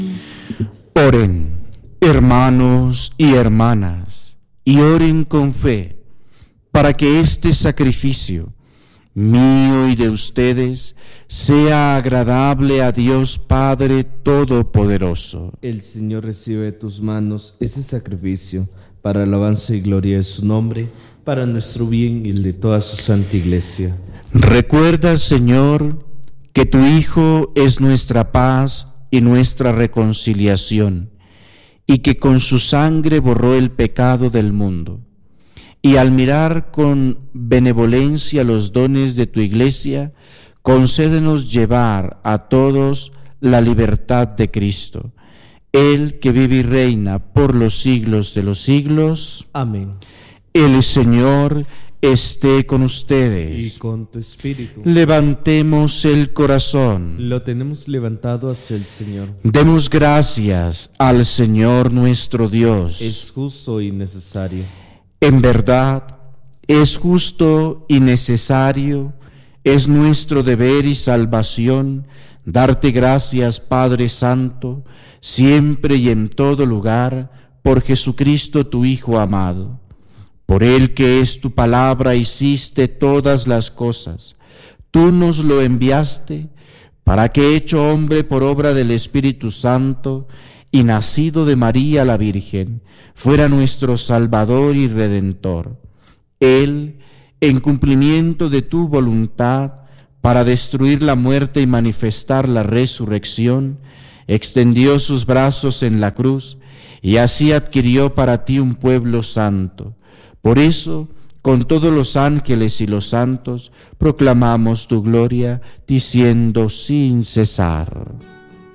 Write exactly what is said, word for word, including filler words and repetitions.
Oren, hermanos y hermanas, y oren con fe, para que este sacrificio mío y de ustedes sea agradable a Dios Padre Todopoderoso. El Señor recibe de tus manos ese sacrificio para alabanza y gloria de su nombre, para nuestro bien y el de toda su santa Iglesia. Recuerda, Señor, que tu Hijo es nuestra paz y nuestra reconciliación, y que con su sangre borró el pecado del mundo. Y al mirar con benevolencia los dones de tu Iglesia, concédenos llevar a todos la libertad de Cristo, Él que vive y reina por los siglos de los siglos. Amén. El Señor esté con ustedes. Y con tu espíritu. Levantemos el corazón. Lo tenemos levantado hacia el Señor. Demos gracias al Señor nuestro Dios. Es justo y necesario. En verdad, es justo y necesario, es nuestro deber y salvación darte gracias, Padre Santo, siempre y en todo lugar, por Jesucristo tu Hijo amado. Por Él que es tu palabra hiciste todas las cosas. Tú nos lo enviaste para que, hecho hombre por obra del Espíritu Santo, y nacido de María la Virgen, fuera nuestro Salvador y Redentor. Él, en cumplimiento de tu voluntad, para destruir la muerte y manifestar la resurrección, extendió sus brazos en la cruz y así adquirió para ti un pueblo santo. Por eso, con todos los ángeles y los santos, proclamamos tu gloria, diciendo sin cesar: